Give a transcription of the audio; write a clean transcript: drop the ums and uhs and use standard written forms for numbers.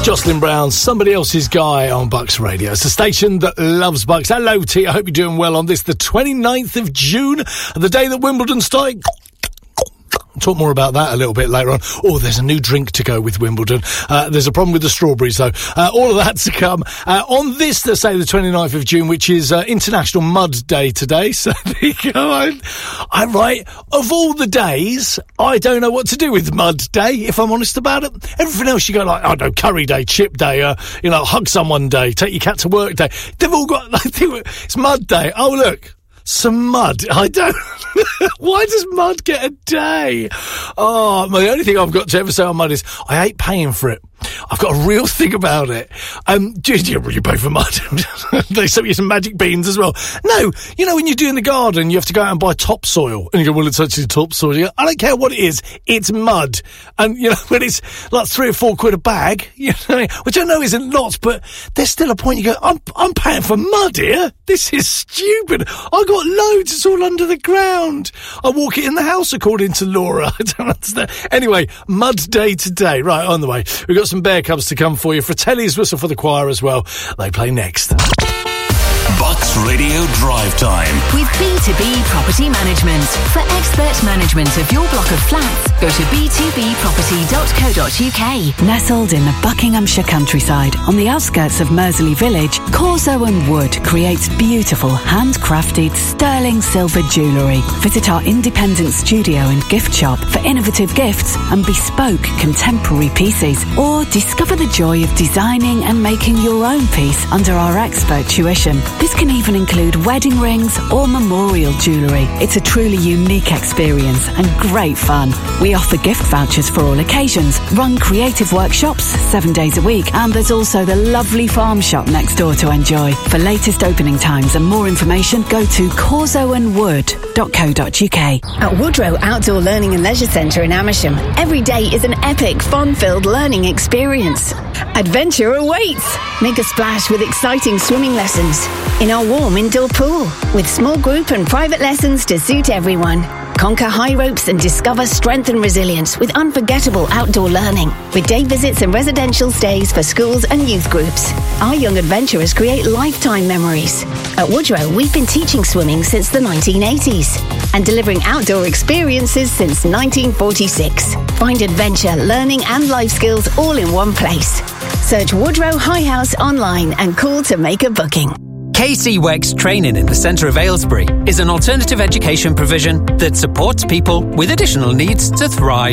Jocelyn Brown, Somebody Else's Guy on Bucks Radio. It's a station that loves Bucks. Hello, T. I hope you're doing well on this, the 29th of June, the day that Wimbledon started. Talk more about that a little bit later on. Oh, there's a new drink to go with Wimbledon. There's a problem with the strawberries, though. All of that to come. On this, let's say the 29th of June, which is International Mud Day today. So there you go. I'm right. Of all the days, I don't know what to do with Mud Day, if I'm honest about it. Everything else you go like, oh no, Curry Day, Chip Day, Hug Someone Day, Take Your Cat to Work Day. They've all got, it's Mud Day. Oh, look. Some mud. I don't... Why does mud get a day? Oh, the only thing I've got to ever say on mud is I hate paying for it. I've got a real thing about it. Do you really pay for mud? They sell you some magic beans as well. No, when you're doing the garden, you have to go out and buy topsoil. And you go, well, it's actually topsoil. You go, I don't care what it is. It's mud. And, when it's like £3 or £4 a bag, which I know isn't lots, but there's still a point you go, I'm paying for mud here. This is stupid. I got loads. It's all under the ground. I walk it in the house, according to Laura. I don't understand. Anyway, Mud Day today. Right, on the way. We've got some Bear Cubs to come for you. Fratelli's Whistle for the Choir as well. They play next. Bucks Radio Drive Time. With B2B Property Management. For expert management of your block of flats, go to b2bproperty.co.uk. Nestled in the Buckinghamshire countryside, on the outskirts of Mersley Village, Corso & Wood creates beautiful, handcrafted sterling silver jewellery. Visit our independent studio and gift shop for innovative gifts and bespoke contemporary pieces. Or discover the joy of designing and making your own piece under our expert tuition. This can even include wedding rings or memorial jewellery. It's a truly unique experience and great fun. We offer gift vouchers for all occasions, run creative workshops 7 days a week, and there's also the lovely farm shop next door to enjoy. For latest opening times and more information, go to corsoandwood.co.uk. At Woodrow Outdoor Learning and Leisure Centre in Amersham, every day is an epic, fun-filled learning experience. Adventure awaits! Make a splash with exciting swimming lessons in our warm indoor pool, with small group and private lessons to suit everyone. Conquer high ropes and discover strength and resilience with unforgettable outdoor learning, with day visits and residential stays for schools and youth groups. Our young adventurers create lifetime memories. At Woodrow, we've been teaching swimming since the 1980s and delivering outdoor experiences since 1946. Find adventure, learning and life skills all in one place. Search Woodrow High House online and call to make a booking. KC Wex Training in the centre of Aylesbury is an alternative education provision that supports people with additional needs to thrive.